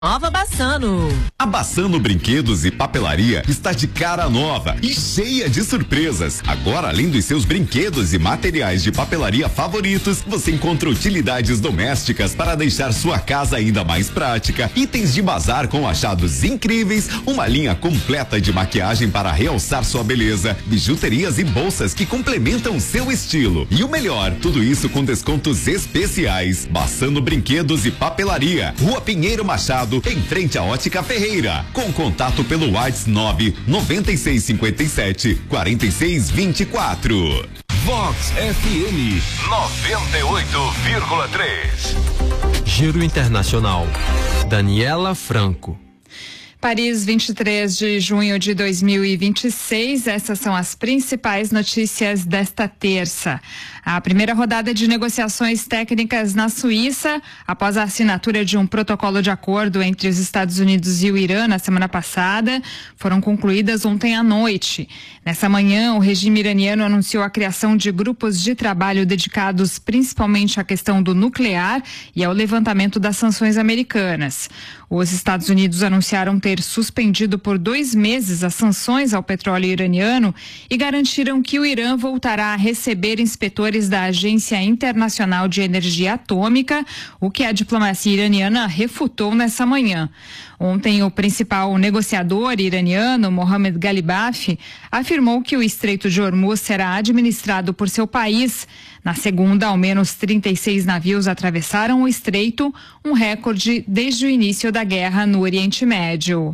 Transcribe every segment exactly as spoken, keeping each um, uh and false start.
Nova Bassano. A Bassano Brinquedos e Papelaria está de cara nova e cheia de surpresas. Agora, além dos seus brinquedos e materiais de papelaria favoritos, você encontra utilidades domésticas para deixar sua casa ainda mais prática, itens de bazar com achados incríveis, uma linha completa de maquiagem para realçar sua beleza, bijuterias e bolsas que complementam seu estilo. E o melhor, tudo isso com descontos especiais. Bassano Brinquedos e Papelaria, Rua Pinheiro Machado, em frente à Ótica Ferreira, com contato pelo WhatsApp nove nove seis cinco sete quatro seis dois quatro. Vox F M noventa e oito vírgula três. Giro Internacional. Daniela Franco. Paris, vinte e três de junho de dois mil e vinte e seis. Essas são as principais notícias desta terça. A primeira rodada de negociações técnicas na Suíça, após a assinatura de um protocolo de acordo entre os Estados Unidos e o Irã na semana passada, foram concluídas ontem à noite. Nessa manhã, o regime iraniano anunciou a criação de grupos de trabalho dedicados principalmente à questão do nuclear e ao levantamento das sanções americanas. Os Estados Unidos anunciaram ter suspendido por dois meses as sanções ao petróleo iraniano e garantiram que o Irã voltará a receber inspetores da Agência Internacional de Energia Atômica, o que a diplomacia iraniana refutou nessa manhã. Ontem, o principal negociador iraniano, Mohammad Ghalibaf, afirmou que o Estreito de Hormuz será administrado por seu país. Na segunda, ao menos trinta e seis navios atravessaram o estreito, um recorde desde o início da guerra no Oriente Médio.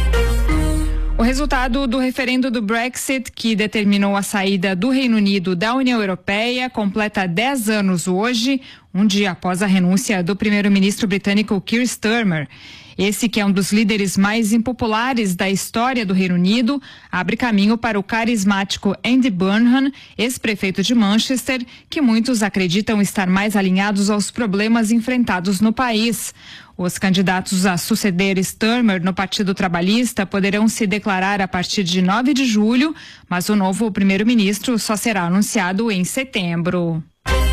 O resultado do referendo do Brexit, que determinou a saída do Reino Unido da União Europeia, completa dez anos hoje, um dia após a renúncia do primeiro-ministro britânico Keir Starmer. Esse, que é um dos líderes mais impopulares da história do Reino Unido, abre caminho para o carismático Andy Burnham, ex-prefeito de Manchester, que muitos acreditam estar mais alinhados aos problemas enfrentados no país. Os candidatos a suceder Starmer no Partido Trabalhista poderão se declarar a partir de nove de julho, mas o novo primeiro-ministro só será anunciado em setembro.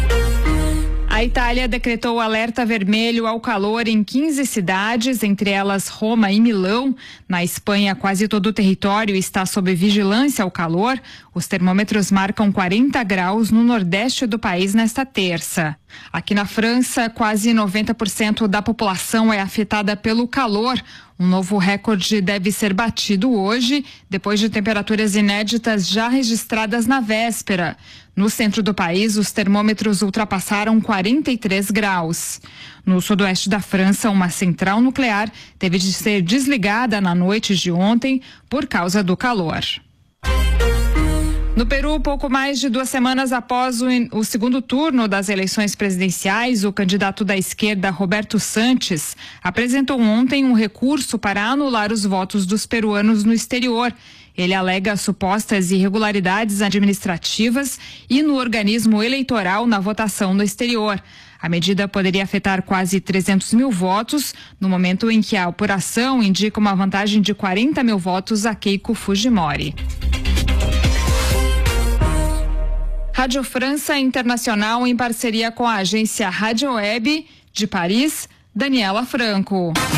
A Itália decretou alerta vermelho ao calor em quinze cidades, entre elas Roma e Milão. Na Espanha, quase todo o território está sob vigilância ao calor. Os termômetros marcam quarenta graus no nordeste do país nesta terça. Aqui na França, quase noventa por cento da população é afetada pelo calor. Um novo recorde deve ser batido hoje, depois de temperaturas inéditas já registradas na véspera. No centro do país, os termômetros ultrapassaram quarenta e três graus. No sudoeste da França, uma central nuclear teve de ser desligada na noite de ontem por causa do calor. No Peru, pouco mais de duas semanas após o, o segundo turno das eleições presidenciais, o candidato da esquerda, Roberto Sanches, apresentou ontem um recurso para anular os votos dos peruanos no exterior. Ele alega supostas irregularidades administrativas e no organismo eleitoral na votação no exterior. A medida poderia afetar quase trezentos mil votos, no momento em que a apuração indica uma vantagem de quarenta mil votos a Keiko Fujimori. Rádio França Internacional, em parceria com a agência Rádio Web de Paris, Daniela Franco.